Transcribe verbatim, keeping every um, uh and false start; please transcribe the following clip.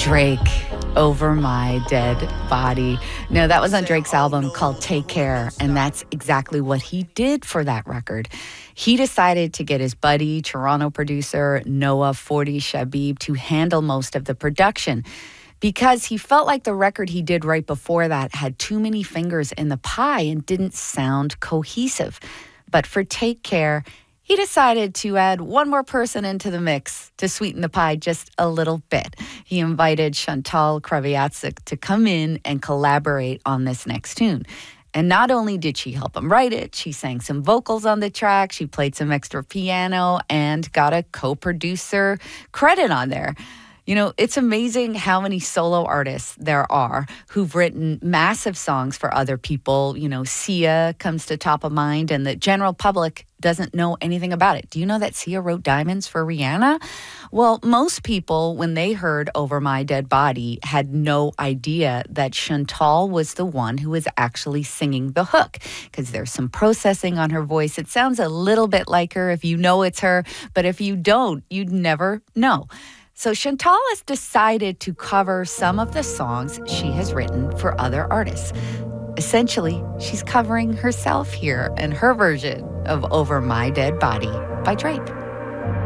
Drake, Over My Dead Body. No, that was on Drake's album called Take Care, and that's exactly what he did for that record. He decided to get his buddy, Toronto producer Noah forty Shabib, to handle most of the production because he felt like the record he did right before that had too many fingers in the pie and didn't sound cohesive. But for Take Care, he decided to add one more person into the mix to sweeten the pie just a little bit. He invited Chantal Kreviazuk to come in and collaborate on this next tune. And not only did she help him write it, she sang some vocals on the track, she played some extra piano, and got a co-producer credit on there. You know, it's amazing how many solo artists there are who've written massive songs for other people. You know, Sia comes to top of mind, and the general public doesn't know anything about it. Do you know that Sia wrote Diamonds for Rihanna? Well, most people, when they heard Over My Dead Body, had no idea that Chantal was the one who was actually singing the hook, because there's some processing on her voice. It sounds a little bit like her if you know it's her, but if you don't, you'd never know. So Chantal has decided to cover some of the songs she has written for other artists. Essentially, she's covering herself here and her version of Over My Dead Body by Drake.